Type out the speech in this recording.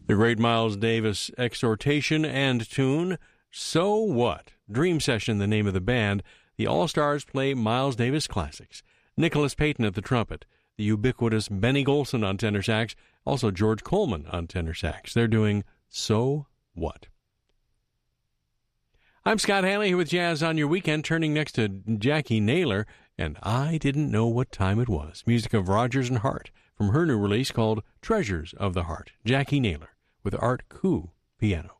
The great Miles Davis exhortation and tune, So What? Dream Session, the name of the band. The All-Stars play Miles Davis classics. Nicholas Payton at the trumpet. The ubiquitous Benny Golson on tenor sax. Also George Coleman on tenor sax. They're doing So What? I'm Scott Hanley here with Jazz on Your Weekend, turning next to Jackie Naylor, and I Didn't Know What Time It Was. Music of Rodgers and Hart from her new release called Treasures of the Heart. Jackie Naylor with Art Koo piano.